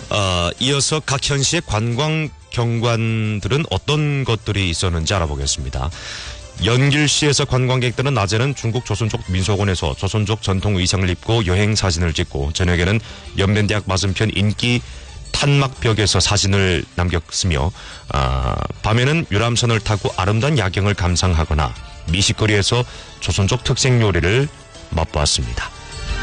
이어서 각 현시의 관광 경관들은 어떤 것들이 있었는지 알아보겠습니다. 연길시에서 관광객들은 낮에는 중국 조선족 민속원에서 조선족 전통 의상을 입고 여행 사진을 찍고 저녁에는 연변대학 맞은편 인기 탄막벽에서 사진을 남겼으며 밤에는 유람선을 타고 아름다운 야경을 감상하거나 미식거리에서 조선족 특색 요리를 맛보았습니다.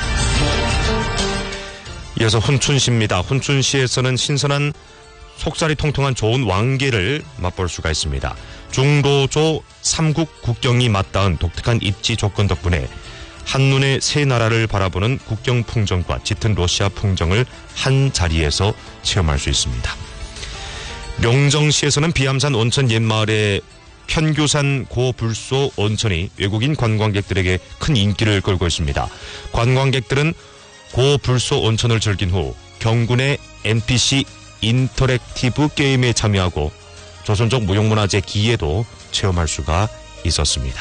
이어서 훈춘시입니다. 훈춘시에서는 신선한 속살이 통통한 좋은 왕게를 맛볼 수가 있습니다. 중도조 삼국 국경이 맞닿은 독특한 입지 조건 덕분에 한눈에 세 나라를 바라보는 국경 풍경과 짙은 러시아 풍경을 한 자리에서 체험할 수 있습니다. 명정시에서는 비암산 온천 옛마을의 편교산 고불소 온천이 외국인 관광객들에게 큰 인기를 끌고 있습니다. 관광객들은 고불소 온천을 즐긴 후 경군의 NPC 인터랙티브 게임에 참여하고 조선족 무형문화재 기예도 체험할 수가 있었습니다.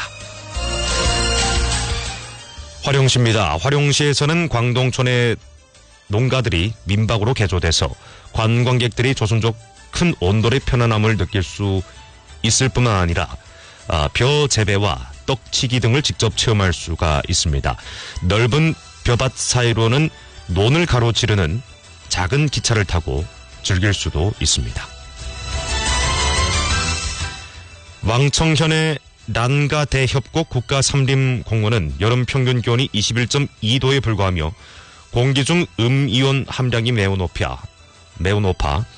화룡시입니다. 화룡시에서는 광동촌의 농가들이 민박으로 개조돼서 관광객들이 조선족 큰 온돌의 편안함을 느낄 수 있을 뿐만 아니라 벼 재배와 떡치기 등을 직접 체험할 수가 있습니다. 넓은 벼밭 사이로는 논을 가로지르는 작은 기차를 타고 즐길 수도 있습니다. 왕청현의 난가 대협곡 국가삼림공원은 여름 평균 기온이 21.2도에 불과하며 공기 중 음이온 함량이 매우 높아